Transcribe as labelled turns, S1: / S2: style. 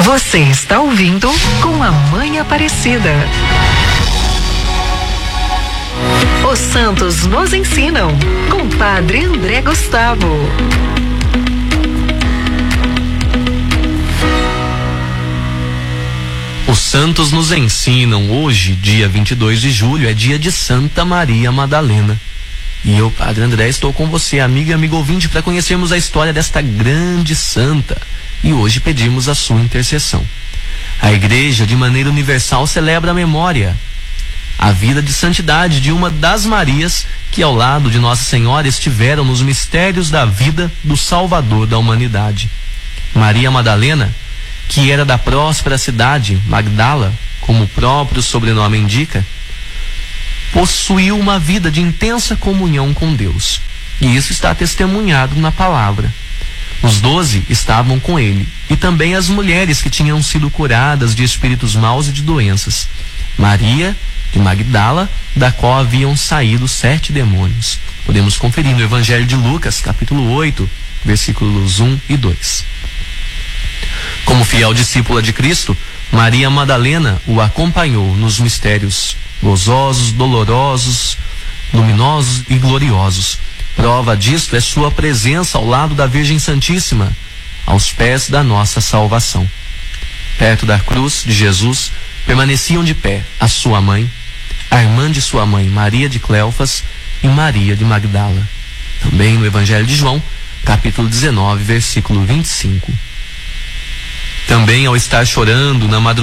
S1: Você está ouvindo Com a Mãe Aparecida. Os santos nos ensinam, com Padre André Gustavo.
S2: Os santos nos ensinam. Hoje, dia 22 de julho, é dia de Santa Maria Madalena. E eu, Padre André, estou com você, amiga e amigo ouvinte, para conhecermos a história desta grande santa. E hoje pedimos a sua intercessão. A Igreja, de maneira universal, celebra a memória, a vida de santidade de uma das Marias que, ao lado de Nossa Senhora, estiveram nos mistérios da vida do Salvador da humanidade. Maria Madalena, que era da próspera cidade Magdala, como o próprio sobrenome indica, possuiu uma vida de intensa comunhão com Deus. E isso está testemunhado na palavra. Os 12 estavam com ele, e também as mulheres que tinham sido curadas de espíritos maus e de doenças. Maria de Magdala, da qual haviam saído 7 demônios. Podemos conferir no Evangelho de Lucas, capítulo 8, versículos 1 e 2. Como fiel discípula de Cristo, Maria Madalena o acompanhou nos mistérios gozosos, dolorosos, luminosos e gloriosos. Prova disto é sua presença ao lado da Virgem Santíssima, aos pés da nossa salvação. Perto da cruz de Jesus permaneciam de pé a sua mãe, a irmã de sua mãe, Maria de Cleofas, e Maria de Magdala. Também no Evangelho de João, capítulo 19, versículo 25. Também, ao estar chorando na madrugada,